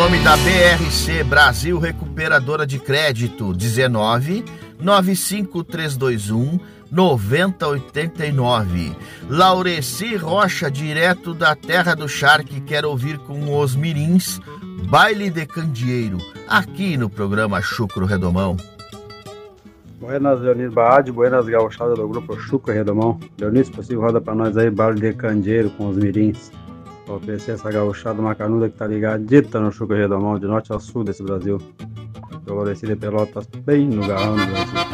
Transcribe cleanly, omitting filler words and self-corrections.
nome da BRC Brasil Recuperadora de Crédito, 19 95321 9089. Laureci Rocha, direto da terra do Charque, quer ouvir com os mirins Baile de Candeeiro, aqui no programa Chucro Redomão. Buenas, Leonis Baade, buenas gauchadas do grupo Chucro Redomão. Leonis, se possível, roda pra nós aí Baile de Candeeiro com os mirins. Pra oferecer essa gauchada macanuda que tá ligadita no Chucro Redomão, de norte a sul desse Brasil. Eu Laureci de Pelotas, bem no garrão do Brasil.